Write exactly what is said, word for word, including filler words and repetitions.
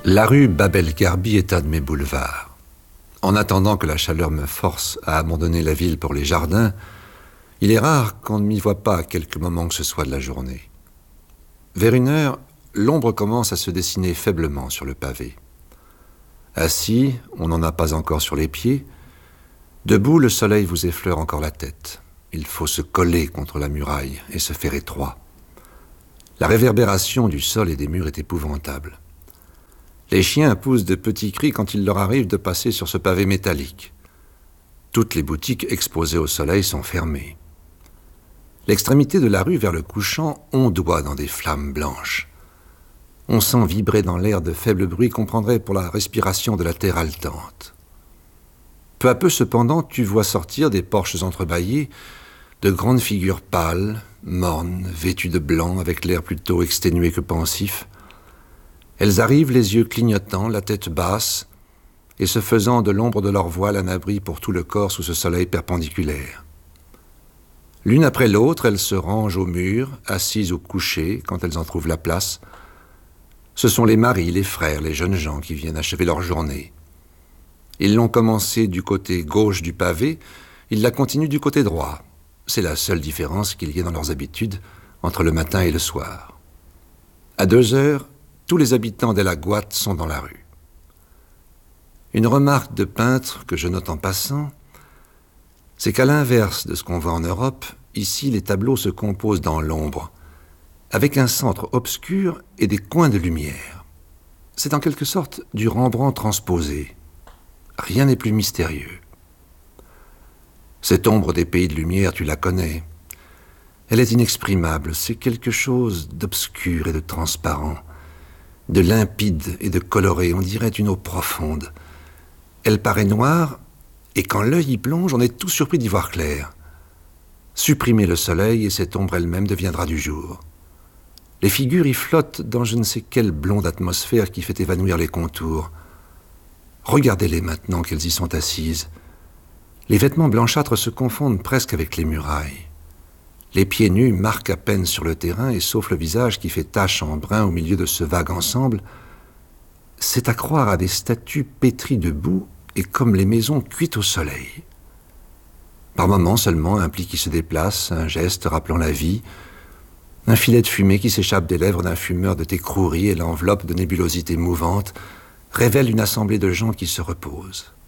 La rue Bab-el-Garbi est un de mes boulevards. En attendant que la chaleur me force à abandonner la ville pour les jardins, il est rare qu'on ne m'y voie pas à quelque moment que ce soit de la journée. Vers une heure, l'ombre commence à se dessiner faiblement sur le pavé. Assis, on n'en a pas encore sur les pieds. Debout, le soleil vous effleure encore la tête. Il faut se coller contre la muraille et se faire étroit. La réverbération du sol et des murs est épouvantable. Les chiens poussent de petits cris quand il leur arrive de passer sur ce pavé métallique. Toutes les boutiques exposées au soleil sont fermées. L'extrémité de la rue vers le couchant ondoie dans des flammes blanches. On sent vibrer dans l'air de faibles bruits qu'on prendrait pour la respiration de la terre haletante. Peu à peu, cependant, tu vois sortir des porches entrebâillées de grandes figures pâles, mornes, vêtues de blanc, avec l'air plutôt exténué que pensif. Elles arrivent les yeux clignotants, la tête basse, et se faisant de l'ombre de leur voile un abri pour tout le corps sous ce soleil perpendiculaire. L'une après l'autre, elles se rangent au mur, assises ou couchées, quand elles en trouvent la place. Ce sont les maris, les frères, les jeunes gens qui viennent achever leur journée. Ils l'ont commencé du côté gauche du pavé, ils la continuent du côté droit. C'est la seule différence qu'il y ait dans leurs habitudes entre le matin et le soir. À deux heures, tous les habitants de la Guatte sont dans la rue. Une remarque de peintre que je note en passant, c'est qu'à l'inverse de ce qu'on voit en Europe, ici les tableaux se composent dans l'ombre, avec un centre obscur et des coins de lumière. C'est en quelque sorte du Rembrandt transposé. Rien n'est plus mystérieux. Cette ombre des pays de lumière, tu la connais. Elle est inexprimable, c'est quelque chose d'obscur et de transparent, de limpide et de coloré, on dirait une eau profonde. Elle paraît noire, et quand l'œil y plonge, on est tout surpris d'y voir clair. Supprimez le soleil, et cette ombre elle-même deviendra du jour. Les figures y flottent dans je ne sais quelle blonde atmosphère qui fait évanouir les contours. Regardez-les maintenant qu'elles y sont assises. Les vêtements blanchâtres se confondent presque avec les murailles. Les pieds nus marquent à peine sur le terrain, et sauf le visage qui fait tache en brun au milieu de ce vague ensemble, c'est à croire à des statues pétries de boue et comme les maisons cuites au soleil. Par moments seulement, un pli qui se déplace, un geste rappelant la vie, un filet de fumée qui s'échappe des lèvres d'un fumeur de thé crouri et l'enveloppe de nébulosités mouvantes révèlent une assemblée de gens qui se reposent.